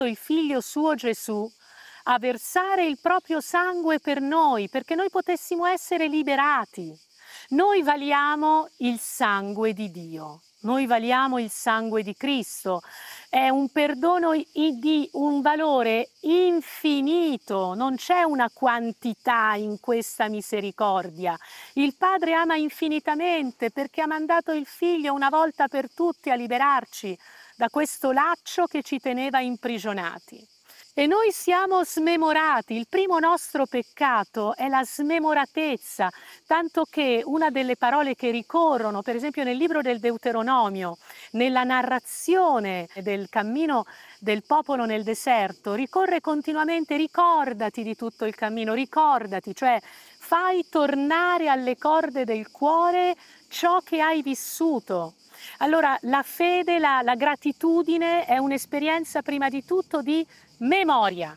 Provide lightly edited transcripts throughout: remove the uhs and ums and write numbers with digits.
il figlio suo Gesù a versare il proprio sangue per noi, perché noi potessimo essere liberati. Noi valiamo il sangue di Dio, noi valiamo il sangue di Cristo. È un perdono di un valore infinito, non c'è una quantità in questa misericordia. Il Padre ama infinitamente perché ha mandato il Figlio una volta per tutte a liberarci da questo laccio che ci teneva imprigionati. E noi siamo smemorati, il primo nostro peccato è la smemoratezza, tanto che una delle parole che ricorrono, per esempio nel libro del Deuteronomio, nella narrazione del cammino del popolo nel deserto, ricorre continuamente ricordati di tutto il cammino, ricordati, cioè fai tornare alle corde del cuore ciò che hai vissuto. Allora la fede, la gratitudine è un'esperienza prima di tutto di memoria.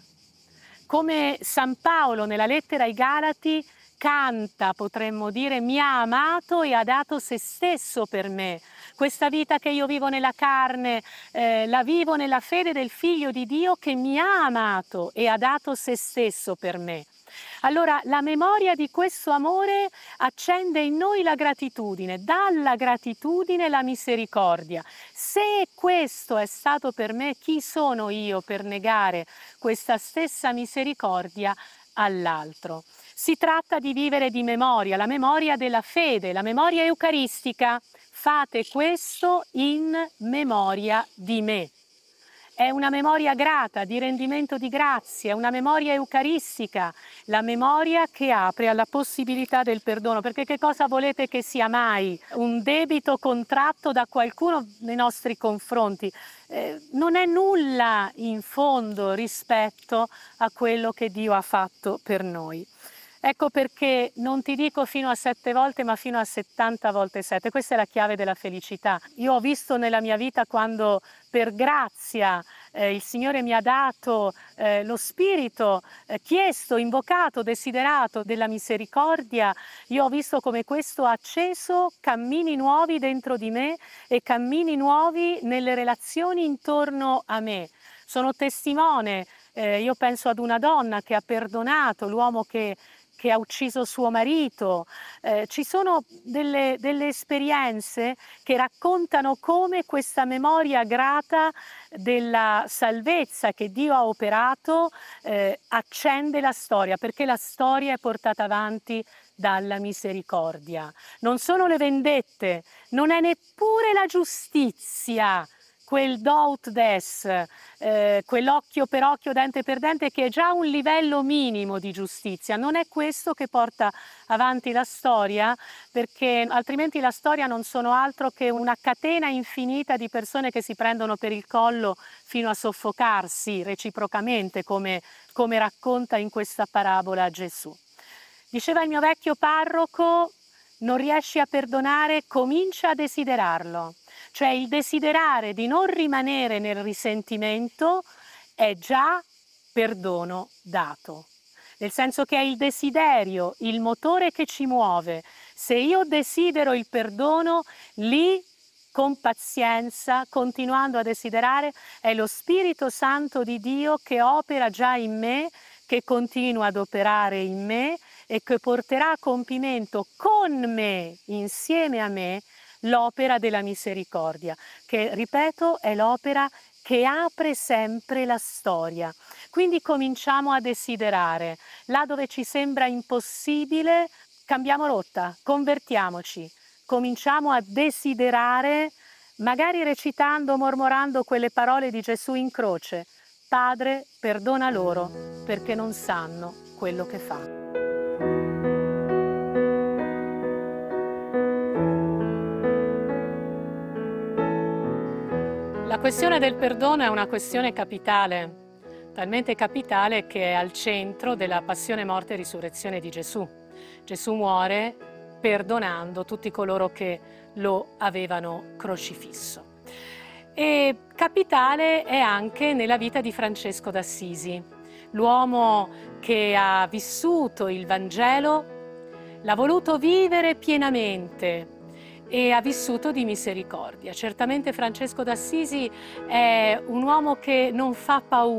Come San Paolo nella lettera ai Galati canta, potremmo dire, mi ha amato e ha dato se stesso per me. Questa vita che io vivo nella carne, la vivo nella fede del Figlio di Dio che mi ha amato e ha dato se stesso per me. Allora la memoria di questo amore accende in noi la gratitudine, dalla gratitudine la misericordia. Se questo è stato per me, chi sono io per negare questa stessa misericordia all'altro? Si tratta di vivere di memoria, la memoria della fede, la memoria eucaristica. Fate questo in memoria di me. È una memoria grata, di rendimento di grazie, è una memoria eucaristica, la memoria che apre alla possibilità del perdono, perché che cosa volete che sia mai un debito contratto da qualcuno nei nostri confronti? Non è nulla in fondo rispetto a quello che Dio ha fatto per noi. Ecco perché non ti dico fino a 7 volte, ma fino a 70 volte 7. Questa è la chiave della felicità. Io ho visto nella mia vita quando per grazia il Signore mi ha dato lo spirito chiesto, invocato, desiderato della misericordia. Io ho visto come questo ha acceso cammini nuovi dentro di me e cammini nuovi nelle relazioni intorno a me. Sono testimone, io penso ad una donna che ha perdonato l'uomo che ha ucciso suo marito. Ci sono delle esperienze che raccontano come questa memoria grata della salvezza che Dio ha operato accende la storia, perché la storia è portata avanti dalla misericordia. Non sono le vendette, non è neppure la giustizia, quel do ut des, quell'occhio per occhio, dente per dente, che è già un livello minimo di giustizia. Non è questo che porta avanti la storia, perché altrimenti la storia non sono altro che una catena infinita di persone che si prendono per il collo fino a soffocarsi reciprocamente, come racconta in questa parabola Gesù. Diceva il mio vecchio parroco, non riesci a perdonare, comincia a desiderarlo. Cioè il desiderare di non rimanere nel risentimento è già perdono dato. Nel senso che è il desiderio, il motore che ci muove. Se io desidero il perdono, lì con pazienza, continuando a desiderare, è lo Spirito Santo di Dio che opera già in me, che continua ad operare in me e che porterà a compimento con me, insieme a me, l'opera della misericordia, che, ripeto, è l'opera che apre sempre la storia. Quindi cominciamo a desiderare. Là dove ci sembra impossibile, cambiamo rotta, convertiamoci. Cominciamo a desiderare, magari recitando, mormorando quelle parole di Gesù in croce. Padre, perdona loro, perché non sanno quello che fanno. La questione del perdono è una questione capitale, talmente capitale che è al centro della passione, morte e risurrezione di Gesù. Gesù muore perdonando tutti coloro che lo avevano crocifisso. E capitale è anche nella vita di Francesco d'Assisi, l'uomo che ha vissuto il Vangelo, l'ha voluto vivere pienamente e ha vissuto di misericordia. Certamente Francesco d'Assisi è un uomo che non fa paura.